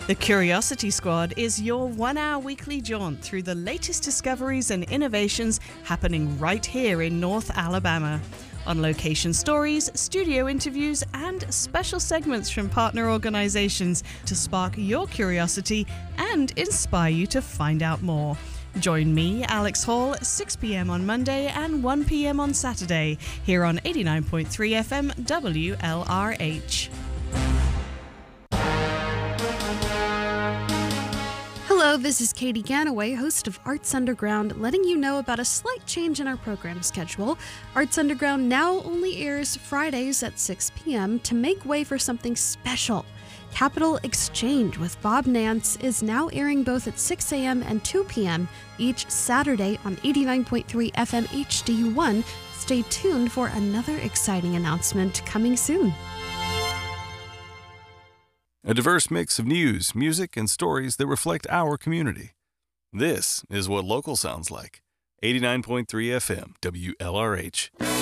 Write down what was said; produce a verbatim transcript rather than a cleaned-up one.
The Curiosity Squad is your one-hour weekly jaunt through the latest discoveries and innovations happening right here in North Alabama. On-location stories, studio interviews, and special segments from partner organizations to spark your curiosity and inspire you to find out more. Join me, Alex Hall, six p.m. on Monday and one p.m. on Saturday, here on eighty-nine point three F M W L R H. Hello, this is Katie Ganaway, host of Arts Underground, letting you know about a slight change in our program schedule. Arts Underground now only airs Fridays at six p.m. to make way for something special. Capital Exchange with Bob Nance is now airing both at six a.m. and two p.m. each Saturday on eighty-nine point three F M H D one. Stay tuned for another exciting announcement coming soon. A diverse mix of news, music, and stories that reflect our community. This is what local sounds like. eighty-nine point three F M W L R H.